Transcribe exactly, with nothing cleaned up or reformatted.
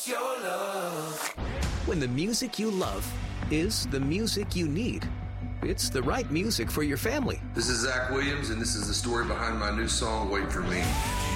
Your love. When the music you love is the music you need, it's the right music for your family. This is Zach Williams, and this is the story behind my new song, Wait For Me.